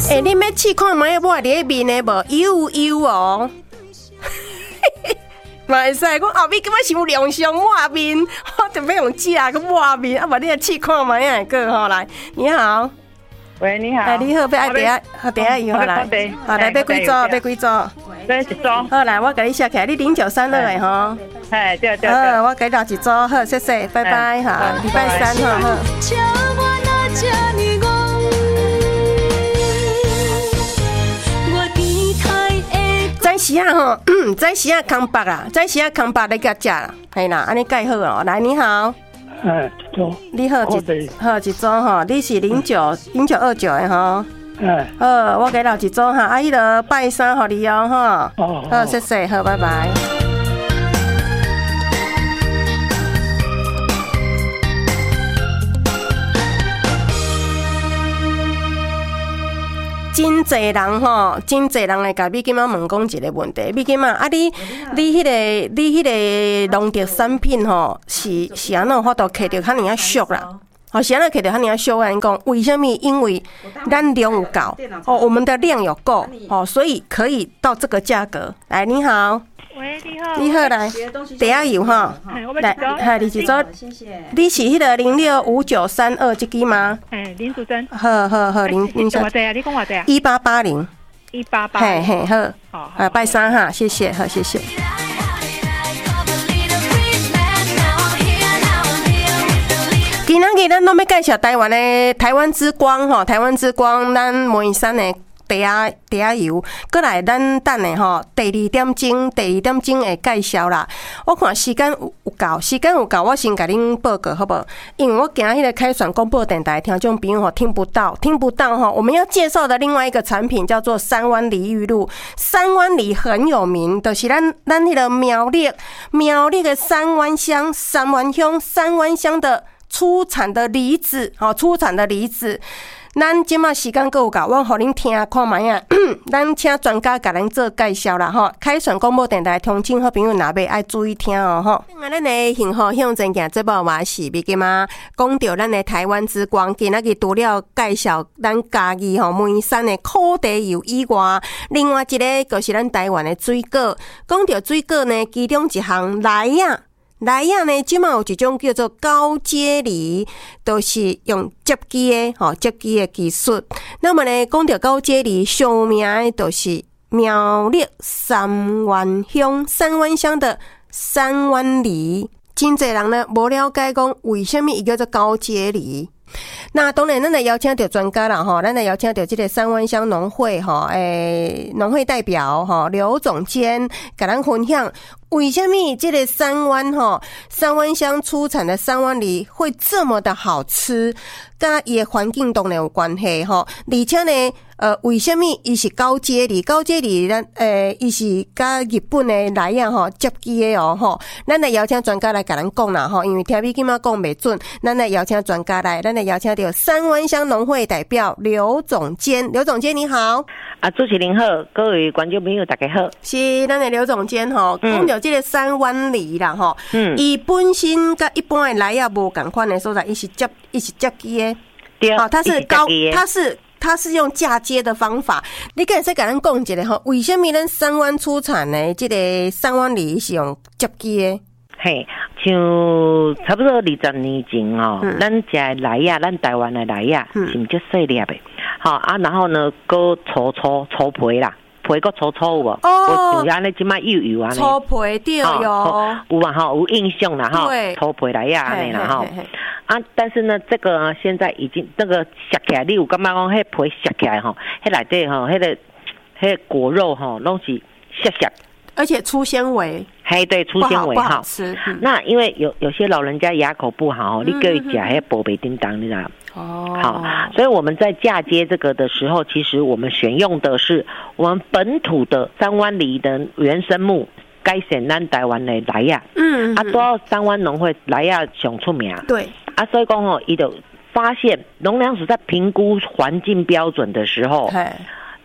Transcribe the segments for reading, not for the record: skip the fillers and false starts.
你要试看卖抹伫面的无？油哦。嘛会使，我后面根本想亮相抹面，我特别用指甲去抹面，啊，无你来试看卖下个吼来。你好， 喂，你好， 你好，要爱第一油来，好来，要几组？要几组？ 要一组。 好来，我给你写起来，你0932的吼。 哎，对。 我给你留一组，好，谢谢，拜拜哈，礼拜三哈好。早时啊吼，早时啊空白啊，早时啊空白你甲食啦，系啦，安尼盖好哦。来，你好， 一组， 你好一组吼，你是0929的吼，我给留一组哈，啊，迄个拜三互你哦吼，好，谢谢，好，拜拜。真侪人吼，真侪人来甲美金仔问讲一个问题，美金仔啊，你迄个农特产品吼，是安怎法度摕到遐尔啊俗啦？哦，是安怎摕到遐尔啊俗？安尼讲，为什么？因为咱量有够，我们的量有够，所以可以到这个价格。来，你好。 喂，你好。 你好，来，第一油哈，来，你是做，你是迄个065932这支吗？ 林淑珍。 好，林淑珍。 偌济啊？你讲偌济啊 ？1880。 1880。 嘿，好，拜三哈，谢谢，好，谢谢。今仔日咱拢要介绍台湾的台湾之光吼，台湾之光，咱摩尼山的。第一油，过来咱等的吼，第二点钟会介绍啦。我看时间有够，我先甲恁报告好不好？因为我今日开选广播电台听众朋友吼听不到吼，我们要介绍的另外一个产品叫做三湾梨玉露。三湾梨很有名，就是咱迄个苗栗的三湾乡的出产的梨子。咱即马时间够有够，我互恁听看卖啊！咱请专家甲咱做介绍啦吼。开选广播电台听众好朋友若要爱注意听哦吼。咱的幸福向前行节目嘛是别个嘛，讲到咱的台湾之光，今仔日除了介绍咱家己吼梅山的苦茶油以外，另外一个就是咱台湾的水果。讲到水果呢，其中一项来呢，即马有一种叫做高阶梨，都是用接机的技术。那么呢，讲到高阶梨，上名的就是苗栗三湾乡的三湾梨。真侪人呢无了解讲为什么伊叫做高阶梨。那当然，咱来邀请到专家啦吼，咱来邀请到这个三湾乡农会农会代表刘总监，甲咱分享为什么这个三湾乡出产的三湾梨会这么的好吃，跟伊的环境当然有关系而且呢。为什么伊是高阶梨？高阶梨咱伊是甲日本的来啊接机的吼。咱来邀请专家来甲咱讲啦因为听你今仔讲袂准，咱来邀请专家来，咱来邀请到三湾乡农会代表刘总监。刘总监你好， 主持人好，各位观众朋友大家好。是咱的刘总监讲到这个三湾梨啦伊本身甲一般的来啊无共款的所在，伊是接机的， 对， 它是用嫁接的方法，你敢会使甲咱讲一下为什么咱三湾出产的这个三湾梨是用接机的？ 嘿，像差不多20年前咱食梨啊，咱台湾的梨啊，是毋足细粒的，然后呢，搁粗皮啦。皮个粗有无？我像安尼即摆油安尼。 粗皮对哟。 有嘛有印象啦粗皮来呀安尼啦但是呢，这个现在已经那个削起来，你有感觉讲迄皮削起来迄内底迄果肉拢是削， 而且粗纤维。 对，粗纤维不好吃。 那因为有些老人家牙口不好你叫伊食迄薄贝叮当，你知道？好，所以我们在嫁接这个的时候，其实我们选用的是我们本土的三湾梨的原生木，改选咱台湾的梨啊。主要三湾农会梨啊上出名。 对。 所以讲伊就发现农粮署在评估环境标准的时候，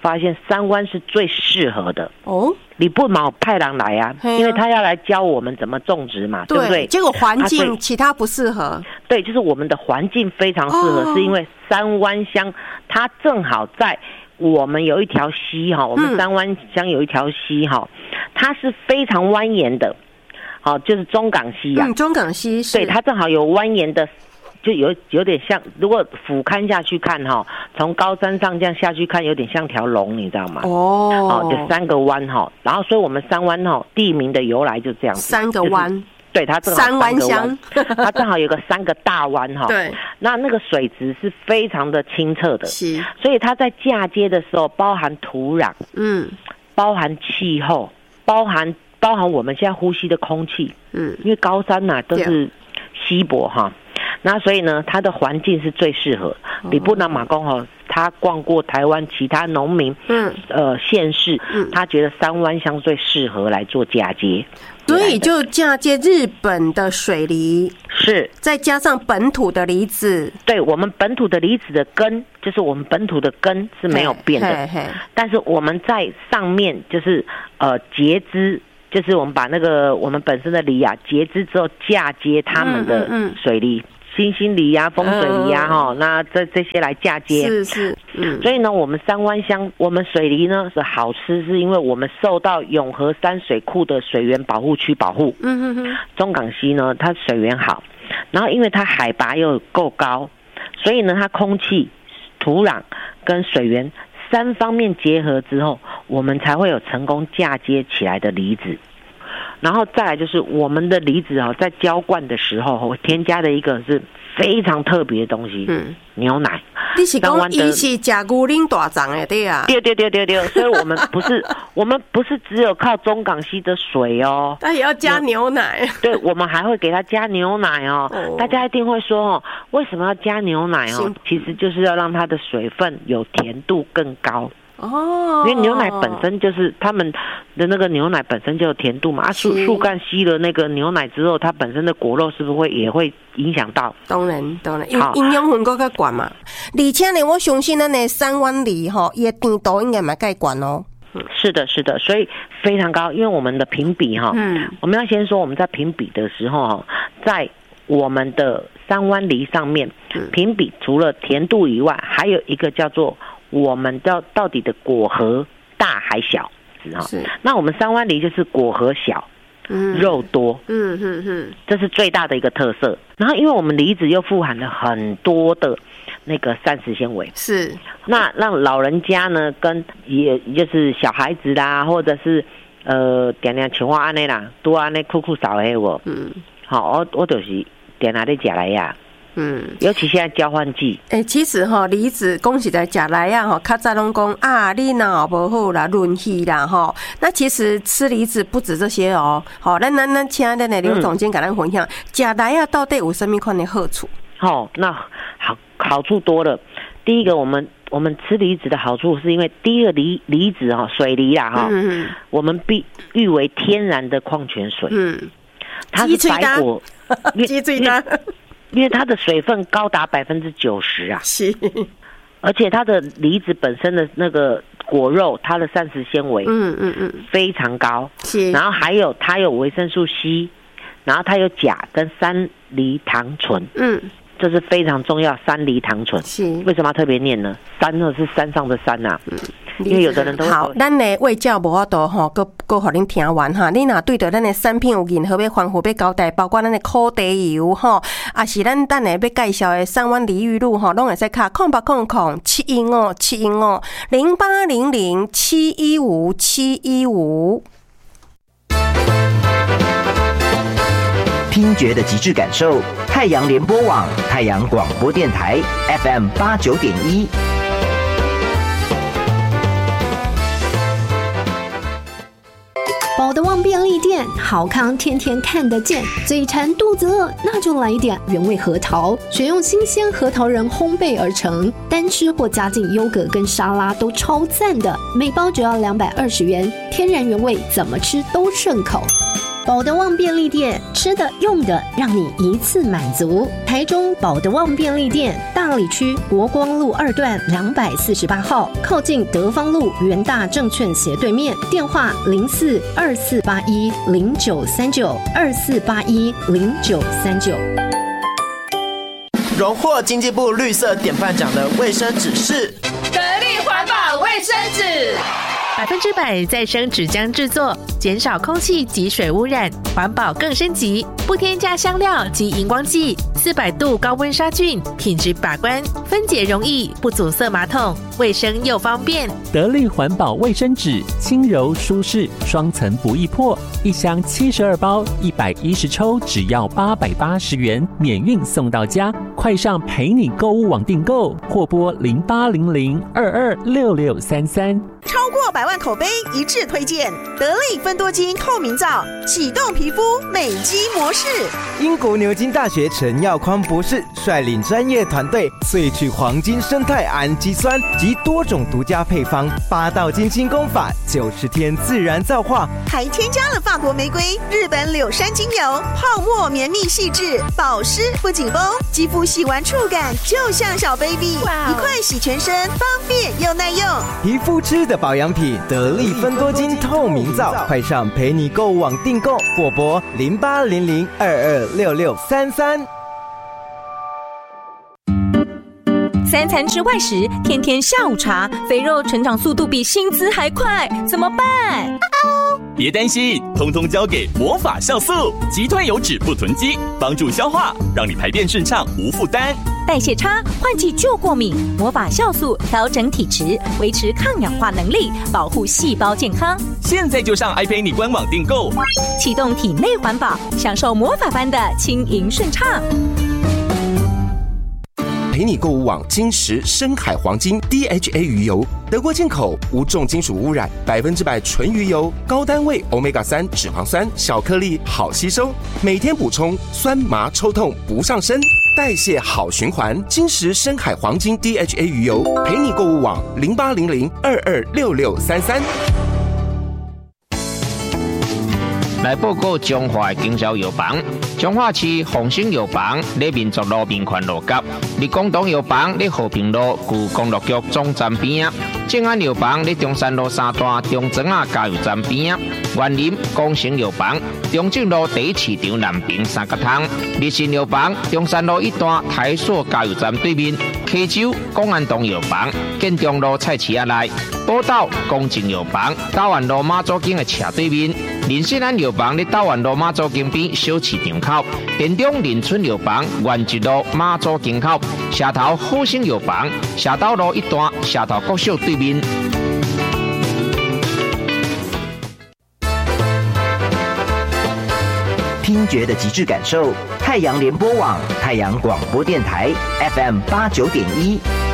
发现三湾是最适合的哦。 你不毛派人来啊，因为他要来教我们怎么种植嘛，对不对？ 结果环境其他不适合。 对，就是我们的环境非常适合，是因为三湾乡它正好在我们有一条溪哈，我们三湾乡有一条溪哈，它是非常蜿蜒的，好，就是中港溪啊。 中港溪是。 对，它正好有蜿蜒的。就有点像，如果俯瞰下去看哈，从高山上这样下去看，有点像条龙，你知道吗？哦，就3个湾哈，然后所以我们三湾哈地名的由来就这样子。 3个湾，就是， 对，它正好三湾乡， 它正好有个3个大湾哈。 对， 那个水质是非常的清澈的， 是， 所以它在嫁接的时候，包含土壤，包含气候，包含我们现在呼吸的空气，因为高山呐都是稀薄哈。那所以呢，它的环境是最适合。你不能马公吼，他逛过台湾其他农民县市，他觉得三湾乡最适合来做嫁接， 所以就嫁接日本的水梨， 是再加上本土的梨子。 对，我们本土的梨子的根，就是我们本土的根是没有变的，但是我们在上面就是结枝。就是我们把那个我们本身的梨啊结枝之后嫁接他们的水梨，星星梨啊、风水梨啊哈，那这些来嫁接。 是， 所以呢，我们三湾乡我们水梨呢是好吃，是因为我们受到永和山水库的水源保护区保护。中港溪呢，它水源好，然后因为它海拔又够高，所以呢，它空气、土壤跟水源3方面结合之后，我们才会有成功嫁接起来的梨子。然后再来就是我们的梨子在浇灌的时候，我添加的一个是非常特别的东西，牛奶。 你是说伊是吃牛奶大长的对啊？ 对，所以我们不是只有靠中港溪的水哦， 它也要加牛奶。 对，我们还会给它加牛奶哦。大家一定会说为什么要加牛奶哦？其实就是要让它的水分有甜度更高。因为牛奶本身就是他们的那个牛奶本身就有甜度嘛，树干吸了那个牛奶之后，它本身的果肉是不是也会影响到？当然， 营养分更加高嘛。而且呢，我相信咱的三湾梨伊的甜度应该蛮介高哦。 是的，所以非常高。因为我们的评比我们要先说我们在评比的时候在我们的三湾梨上面评比，除了甜度以外，还有一个叫做我们到底的果核大还小，那我们三湾梨就是果核小，肉多，这是最大的一个特色。然后因为我们梨子又富含了很多的那个膳食纤维，是那让老人家呢跟也就是小孩子啦，或者是点像我安尼啦，多安尼酷酷少的我，好，我就是点哪里吃来呀。尤其现在交换季， 其实梨子讲实在吃来啊，较早拢讲啊，你脑不好啦，润气啦，那其实吃梨子不止这些哦。好，咱请咱的刘总监跟咱分享，吃来啊到底有什么款的好处？ 那好处多了。第一个，我们吃梨子的好处是因为第一个梨子水梨啦我们誉为天然的矿泉水，它是白果， 鸡最大。 因为它的水分高达90%啊，是，而且它的梨子本身的那个果肉，它的膳食纤维，非常高，是，然后还有它有维生素 C， 然后它有钾跟3梨糖醇，这是非常重要，3梨糖醇，是，为什么要特别念呢？3呢是山上的山啊。因为有的人都好，咱的卫教无法度搁互恁听完哈。你若对着咱的产品有任何要吩咐要交代，包括咱的苦茶油也是咱等下要介绍的三湾梨玉露拢会使卡0800715715 0800715715。 听觉的极致感受，太阳联播网、太阳广播电台 FM 89.1。 宝德旺便利店，好康天天看得见。嘴馋肚子饿，那就来一点原味核桃，选用新鲜核桃仁烘焙而成，单吃或加进优格跟沙拉都超赞的。每包只要220元，天然原味，怎么吃都顺口。 保德旺便利店，吃的用的让你一次满足。台中保德旺便利店，大里区国光路2段248号，靠近德芳路元大证券斜对面，电话042481093924810939。 荣获经济部绿色典范奖的卫生纸是得力环保卫生纸 ，100%再生纸浆制作，减少空气及水污染，环保更升级，不添加香料及荧光剂，400度高温杀菌，品质把关，分解容易，不阻塞马桶，卫生又方便。 得力环保卫生纸，轻柔舒适，双层不易破，一箱72包，110抽，只要880元，免运送到家。快上陪你购物网订购，或拨0800226633。 超过100万口碑一致推荐得力芬多精透明皂，启动皮肤美肌模式。 英国牛津大学陈耀宽博士率领专业团队萃取黄金生态氨基酸及多种独家配方，8道精心工法，90天自然皂化， 还添加了法国玫瑰、日本柳杉精油，泡沫绵密细致，保湿不紧绷，肌肤洗完触感就像小 baby， 一块洗全身，方便又耐用。 皮肤吃的保养品，得力芬多精透明皂，快上陪你购物网订购，或拨0800226633。 3餐之外时，天天下午茶，肥肉成长速度比薪资还快，怎么办？ 别担心，通通交给魔法酵素，击退油脂不囤积，帮助消化，让你排便顺畅无负担。 代谢差，换季就过敏，魔法酵素调整体质，维持抗氧化能力，保护细胞健康。 现在就上爱陪你官网订购， 启动体内环保，享受魔法般的轻盈顺畅。 陪你购物网金石深海黄金 DHA 鱼油，德国进口，无重金属污染，100%纯鱼油，高单位 Omega-3 脂肪酸，小颗粒好吸收，每天补充，酸麻抽痛不上身，代谢好循环。金石深海黄金 DHA 鱼油，陪你购物网0800226633。 来报告中华经销药房，中华市丰兴药房在民族路民权路角，立广东药房在和平路旧公路局总站边啊，正安药房在中山路3段中庄啊加油站边啊，园林光成药房中正路第1市场南平3角通，立信药房中山路1段台塑加油站对面，溪州公安东药房建中路菜市仔内，宝岛公正药房大湾路马祖径的斜对面。林信安药房在大湾路马祖径边小市场口，田中林村药房原一路马祖径口，社头好生药房社头路1段社头国小对面。 听觉的极致感受，太阳联播网、太阳广播电台 FM 89.1。